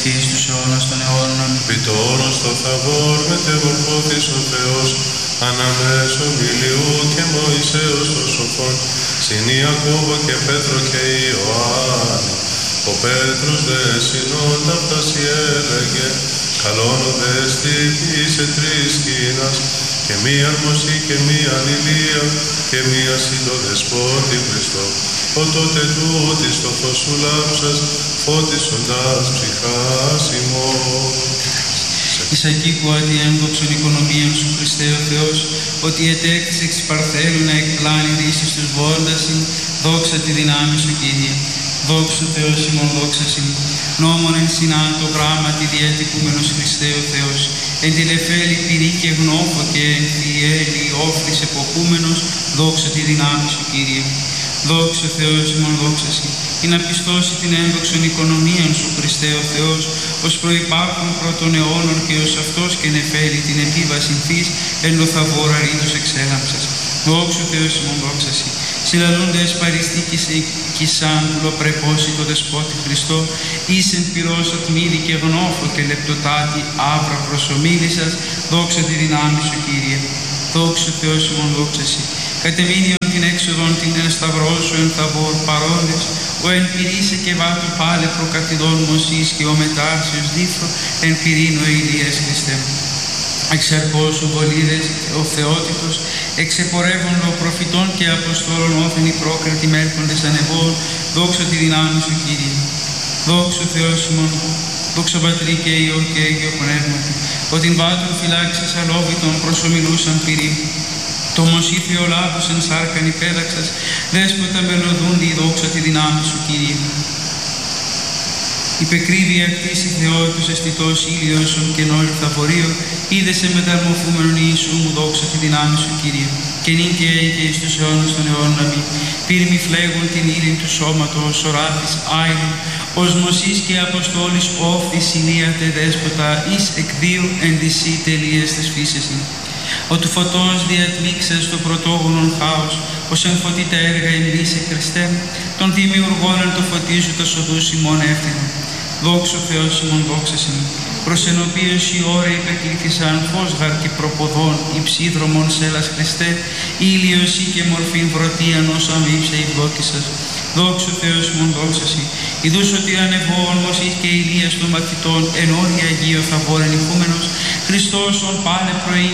και εις τους αιώνας των αιώνων. Αμήν. Πιτώρων στο θαβόρ μετεμορφώθης ο Θεός, αναμέσω Ηλιού και Μωυσέως ο σοφών, συν Ιακώβο και Πέτρο και Ιωάννη. Ο Πέτρος δε συνόντα φτάσει έλεγε, καλόν ο δεστήτης σε τρεις σκήνας, και μία αρμοσή και μία αλληλεία, και μία σύντο δεσπότη Χριστό. Ο τότε τούτης το φως σου λάψας, φώτισοντας ψυχάς ημών. Εις ακήκουατη ένδοξον οικονομίαν σου Χριστέ ο Θεός, ότι ετέκτης εξ Παρθένου να εκπλάνει δύσεις τους βόντασιν, δόξα τη δυνάμει σου Κύριε. Δόξα Θεός ημών, δόξα ημών. Νόμον εν συνάντο γράμματι διέτυπούμενος Χριστέ ο Θεός, εν την εφέλη πυρή και γνώφο και εν θυέλη όφλης εποχούμενος, δόξα τη δυνάμει σου Κύριε. Δόξα Θεός ημών, δόξα ημών. Ή να πιστώσει την ένδοξον οικονομίαν σου Χριστέ ο Θεός, ως προϋπάρχον πρώτων αιώνων και ως αυτός και νεφέλη την επίβαση φύς, εν το θαβόρ αρήτως εξέλαμψας. Δόξα Θεός ημών, δόξα ημών. Συλλαλούνται εσπαριστή και σαν πουλοπρεπώσει το δεσπότη Χριστό, εις εν πυρός ατμίδη και γνώφο και λεπτοτάτη άβρα προσομίλησας, δόξα τη δυνάμει σου Κύριε. Δόξα Θεός ημών, δόξα ημών. Κατεμήνιον την έξοδον την εν σταυρό σου εν θαβόρ παρόντες, ο εν πυρίσε και βάτου πάλε προκατηδόν Μωσής και ο μετάσιος δίφρο εν πυρήνο Ηλίας Χριστέ. Εξαρπός σου βολίδες ο Θεότητος, εξεπορεύων ο προφητών και αποστόλων όθεν οι πρόκρατοι μέλκοντες ανεβών, δόξα τη δυνάμει σου Κύριε. Δόξα Θεός ημών, δόξα Πατρί και Υιό και Άγιο Πνεύματι, ότι βάτων φυλάξας αλόβητων προσομιλούσαν πυρή. Το μοσίθιο λάβους εν σάρκαν υπέδαξας, δέσποτα μελωδούντι η δόξα τη δυνάμει σου Κύριε. Υπεκρύβεια κτήση Θεότητος αισθητός ήλιοσον και νόλη θαφορείο, είδε σε μεταμορφούμενον Ιησού μου, δόξα τη δυνάμει σου Κύριε. Και νυν και και εις τους αιώνας των αιώνων αμήν. Πύρμη φλέγουν την ήρην του σώματος, οράφης άϊλου, ως Μωσής και Αποστόλης όφθης συνίατε δέσποτα, εις εκ δύο εν δυσί τελείες της φύσης. Ο του φωτός διατμίξας το πρωτόγονον χάος, ως εν φωτεί τα έργα εμείς Χριστέ, των δημιουργών εν το φωτίζου τα σοδούς ημών εύθυνα. Δόξο Θεός ημών, δόξα ημών. Προς εν οποίος η ώρα υπεκλήθησαν φως γαρ και προποδών, υψίδρομον σέλας Χριστέ, ήλιος ή και μορφήν βρωτίαν ως αμύψε υπδόκησας. Δόξο Θεός ημών, δόξα ημών. Ιδούς ότι ανεβών Μωσής και Ηλίας των μαθητών, εν όρια Αγίο θαβόρ ενηχούμενος, Χριστός ον πάλε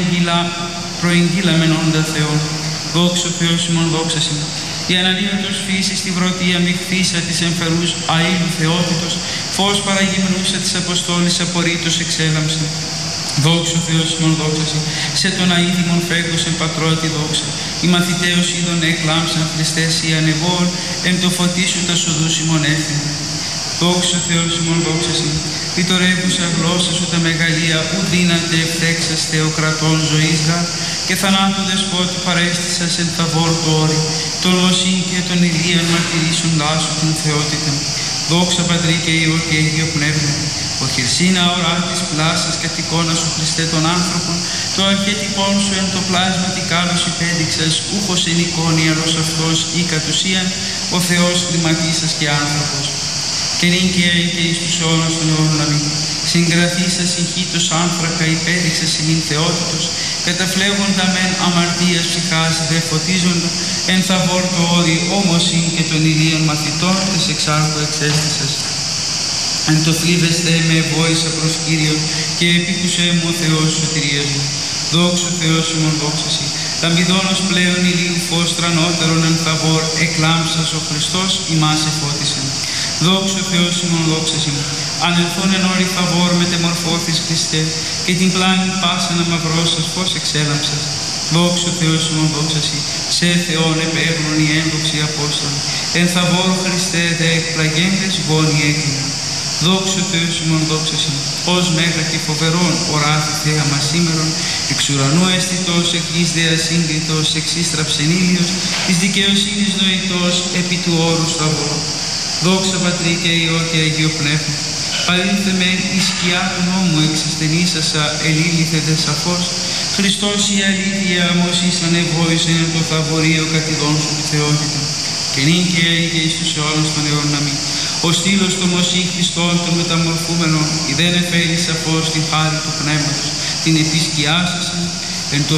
προηγγύλαμεν όντα Θεόν. Δόξο Θεός ημών, δόξα ημών. Η αναλύωτος φύσης στη βρωτία μειχθήσα της εμφερούς αήλου Θεότητος, φως παραγυμνούσα της Αποστόλης απορρίτως εξέλαμψε. Δόξο Θεός ημών, δόξα ημών. Σε τον αίδημον φέγγος εν πατρώτη δόξα. Οι μαθηταίος είδων εκλάμψαν Χριστές οι ανεβών, εν το φωτίσου τα σοδούς ημών έφθυνα. Δόξα Θεός ημών, δόξα ημών. Ρητορεύουσα γλώσσα σου τα μεγαλεία, ου δύναται ευθέξας Θεοκρατών ζωής γα, και θανάτου δεσπότη παρέστησας εν θαβόρ το όρι, τον Μωσήν και τον Ηλίαν μαρτυρήσοντάς σου την θεότητα. Δόξα Πατρί και Υιό και Άγιο Πνεύμα. Ο χερσίνα ορά της πλάσας κατ' εικόνα σου Χριστέ των άνθρωπων, το αρχέτυπόν σου εν το πλάσμα τι κάλος υπέδειξας, ούχος εν εικόνη αλλός αυτός ή κατ' ουσίαν, ο Θεός κλιματίσας και άνθρωπος. Και νυν και εις τους αιώνας των αιώνων αμήν. Συγκραθήσα συγχύτως άνθρακα υπέδειξας ημίν θεότητος, καταφλέγοντα μεν αμαρτίας ψυχάς δε φωτίζοντα, εν θαβόρ το όρι όμωσιν και των Ηλίων μαθητών της εξάρχου εξέστησας. Εν το θλίβεσθε με βόησα προς Κύριον και επίκουσέ μου ο Θεός σωτηρίας μου. Δόξο Θεός ημών, δόξα ημών. Λαμπιδόνος πλέον ηλίου φως τρανότερον εν θαβόρ, εκλάμψας ο Χριστός ημάς εφώτισεν. Δόξο Θεός ημών, δόξα ημών. Ανελθόν εν όρη θαβόρ μετεμορφώθης Χριστέ, και την πλάνη πάσα να μαυρώσας φως εξέλαμψας. Δόξο Θεός ημών, δόξα ημών. Σε Θεόν επέγνων οι ένδοξοι Απόστολοι, εν θαβόρ Χριστέ δε εκπλαγέντες γόνοι έκλειναν. Δόξο Θεός ημών, δόξα ημών. Ως μέγα και φοβερόν οράθη θέαμα σήμερον, εξ ουρανού αισθητός, εκ γης δε ασύγκριτος, εξίστραψεν ήλιος, της δικαιοσύνης νοητός, επί του όρους θαβόρ. Δόξα Πατρί και Υιό και Αγίο Πνεύμα. Παρήλθε με η σκιά του νόμου εξασθενήσασα, ελήλυθε δε σαφώς. Χριστός η αλήθεια Μωσής ανεβόησεν εν το θαβορείο κατηδών σου τη θεότητα. Και νυν και εις τους αιώνας των αιώνων αμήν. Ο στήλος των Μωσή Χριστών των μεταμορφούμενων, δεν εφέρει σαφώς την χάρη του Πνεύματος, την επισκιάσασαν, εν το